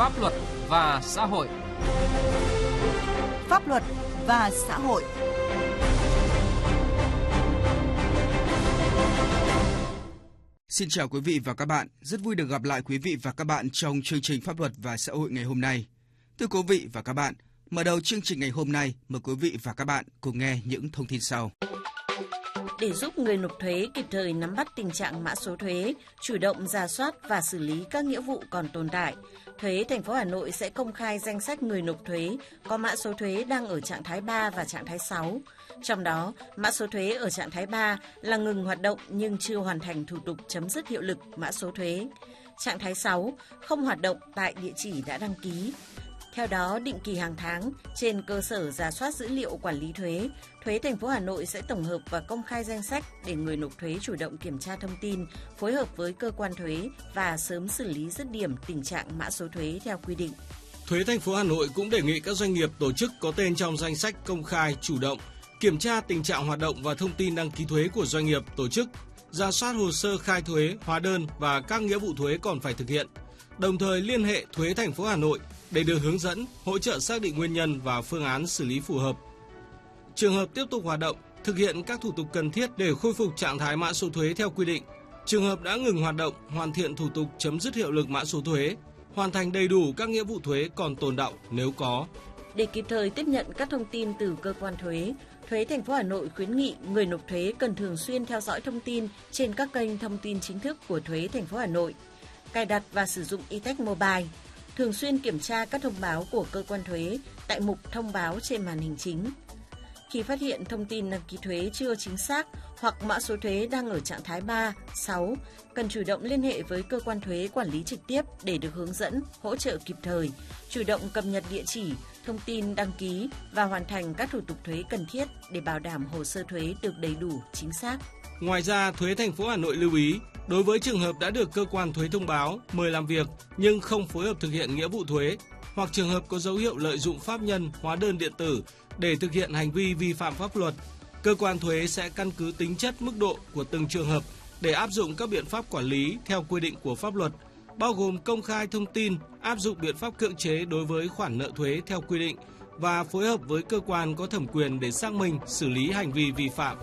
Pháp luật và xã hội. Pháp luật và xã hội. Xin chào quý vị và các bạn, rất vui được gặp lại quý vị và các bạn trong chương trình Pháp luật và xã hội ngày hôm nay. Thưa quý vị và các bạn, mở đầu chương trình ngày hôm nay, mời quý vị và các bạn cùng nghe những thông tin sau. Để giúp người nộp thuế kịp thời nắm bắt tình trạng mã số thuế, chủ động rà soát và xử lý các nghĩa vụ còn tồn tại, Thuế thành phố Hà Nội sẽ công khai danh sách người nộp thuế có mã số thuế đang ở trạng thái 3 và trạng thái 6. Trong đó, mã số thuế ở trạng thái 3 là ngừng hoạt động nhưng chưa hoàn thành thủ tục chấm dứt hiệu lực mã số thuế. Trạng thái 6 không hoạt động tại địa chỉ đã đăng ký. Theo đó, định kỳ hàng tháng, trên cơ sở rà soát dữ liệu quản lý thuế, Thuế thành phố Hà Nội sẽ tổng hợp và công khai danh sách để người nộp thuế chủ động kiểm tra thông tin, phối hợp với cơ quan thuế và sớm xử lý dứt điểm tình trạng mã số thuế theo quy định. Thuế thành phố Hà Nội cũng đề nghị các doanh nghiệp tổ chức có tên trong danh sách công khai, chủ động, kiểm tra tình trạng hoạt động và thông tin đăng ký thuế của doanh nghiệp, tổ chức, rà soát hồ sơ khai thuế, hóa đơn và các nghĩa vụ thuế còn phải thực hiện, đồng thời liên hệ Thuế thành phố Hà Nội để được hướng dẫn, hỗ trợ xác định nguyên nhân và phương án xử lý phù hợp. Trường hợp tiếp tục hoạt động, thực hiện các thủ tục cần thiết để khôi phục trạng thái mã số thuế theo quy định. Trường hợp đã ngừng hoạt động, hoàn thiện thủ tục chấm dứt hiệu lực mã số thuế, hoàn thành đầy đủ các nghĩa vụ thuế còn tồn đọng nếu có. Để kịp thời tiếp nhận các thông tin từ cơ quan thuế, Thuế thành phố Hà Nội khuyến nghị người nộp thuế cần thường xuyên theo dõi thông tin trên các kênh thông tin chính thức của Thuế thành phố Hà Nội, cài đặt và sử dụng eTax Mobile, thường xuyên kiểm tra các thông báo của cơ quan thuế tại mục thông báo trên màn hình chính. Khi phát hiện thông tin đăng ký thuế chưa chính xác hoặc mã số thuế đang ở trạng thái 3, 6, cần chủ động liên hệ với cơ quan thuế quản lý trực tiếp để được hướng dẫn, hỗ trợ kịp thời, chủ động cập nhật địa chỉ, thông tin đăng ký và hoàn thành các thủ tục thuế cần thiết để bảo đảm hồ sơ thuế được đầy đủ, chính xác. Ngoài ra, Thuế thành phố Hà Nội lưu ý, đối với trường hợp đã được cơ quan thuế thông báo, mời làm việc nhưng không phối hợp thực hiện nghĩa vụ thuế, hoặc trường hợp có dấu hiệu lợi dụng pháp nhân, hóa đơn điện tử để thực hiện hành vi vi phạm pháp luật, cơ quan thuế sẽ căn cứ tính chất mức độ của từng trường hợp để áp dụng các biện pháp quản lý theo quy định của pháp luật, bao gồm công khai thông tin, áp dụng biện pháp cưỡng chế đối với khoản nợ thuế theo quy định và phối hợp với cơ quan có thẩm quyền để xác minh, xử lý hành vi vi phạm.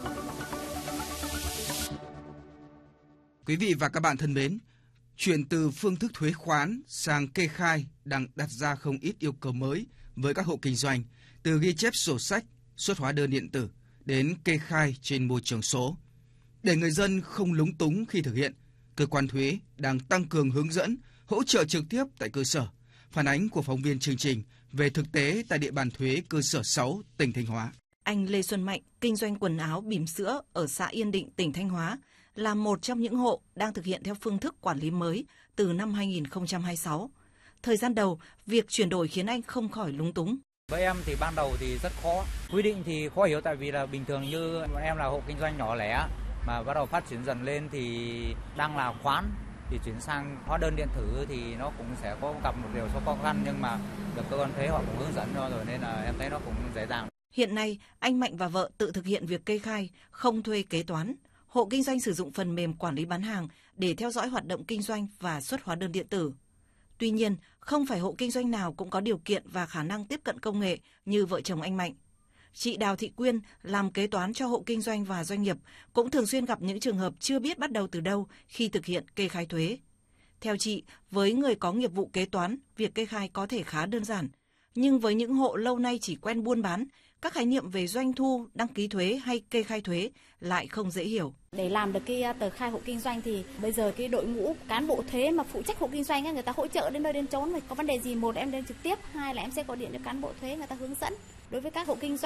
Quý vị và các bạn thân mến, chuyển từ phương thức thuế khoán sang kê khai đang đặt ra không ít yêu cầu mới với các hộ kinh doanh, từ ghi chép sổ sách, xuất hóa đơn điện tử đến kê khai trên môi trường số. Để người dân không lúng túng khi thực hiện, cơ quan thuế đang tăng cường hướng dẫn, hỗ trợ trực tiếp tại cơ sở. Phản ánh của phóng viên chương trình về thực tế tại địa bàn thuế cơ sở 6, tỉnh Thanh Hóa. Anh Lê Xuân Mạnh, kinh doanh quần áo bỉm sữa ở xã Yên Định, tỉnh Thanh Hóa, là một trong những hộ đang thực hiện theo phương thức quản lý mới từ năm 2026. Thời gian đầu, việc chuyển đổi khiến anh không khỏi lúng túng. Với em thì ban đầu thì rất khó. Quy định thì khó hiểu tại vì là bình thường như bọn em là hộ kinh doanh nhỏ lẻ mà bắt đầu phát triển dần lên thì đang là khoán thì chuyển sang hóa đơn điện tử thì nó cũng sẽ có gặp một điều số khó khăn, nhưng mà được cơ quan thuế họ cũng hướng dẫn cho rồi nên là em thấy nó cũng dễ dàng. Hiện nay, anh Mạnh và vợ tự thực hiện việc kê khai, không thuê kế toán. Hộ kinh doanh sử dụng phần mềm quản lý bán hàng để theo dõi hoạt động kinh doanh và xuất hóa đơn điện tử. Tuy nhiên, không phải hộ kinh doanh nào cũng có điều kiện và khả năng tiếp cận công nghệ như vợ chồng anh Mạnh. Chị Đào Thị Quyên làm kế toán cho hộ kinh doanh và doanh nghiệp cũng thường xuyên gặp những trường hợp chưa biết bắt đầu từ đâu khi thực hiện kê khai thuế. Theo chị, với người có nghiệp vụ kế toán, việc kê khai có thể khá đơn giản. Nhưng với những hộ lâu nay chỉ quen buôn bán, các khái niệm về doanh thu, đăng ký thuế hay kê khai thuế lại không dễ hiểu. Để làm được cái tờ khai hộ kinh doanh thì bây giờ cái đội ngũ cán bộ thuế mà phụ trách hộ kinh doanh ấy, người ta hỗ trợ đến nơi đến chốn. Có vấn đề gì, một em đến trực tiếp, hai là em sẽ gọi điện cho cán bộ thuế người ta hướng dẫn. Đối với các hộ kinh doanh